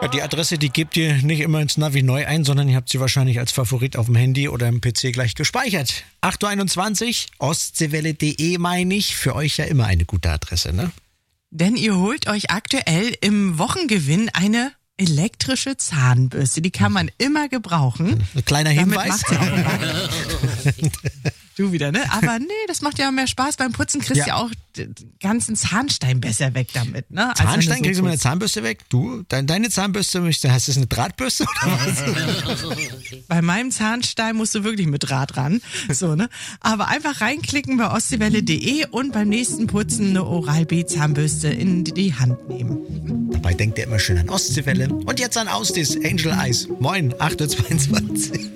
Ja, die Adresse, die gebt ihr nicht immer ins Navi neu ein, sondern ihr habt sie wahrscheinlich als Favorit auf dem Handy oder im PC gleich gespeichert. 8.21 Uhr, ostseewelle.de meine ich. Für euch ja immer eine gute Adresse, ne? Denn ihr holt euch aktuell im Wochengewinn eine elektrische Zahnbürste. Die kann man immer gebrauchen. Ein kleiner Hinweis. Macht sie auch Du wieder, ne? Aber nee, das macht ja mehr Spaß. Beim Putzen kriegst du ja auch den ganzen Zahnstein besser weg damit, ne? Zahnstein kriegst du mit der Zahnbürste weg? Du? Deine Zahnbürste, heißt das eine Drahtbürste oder was? Bei meinem Zahnstein musst du wirklich mit Draht ran. So, ne? Aber einfach reinklicken bei ostseewelle.de und beim nächsten Putzen eine Oral-B-Zahnbürste in die Hand nehmen. Dabei denkt ihr immer schön an Ostseewelle. Und jetzt an Ausdis, Angel Eyes. Moin, 8.22 Uhr.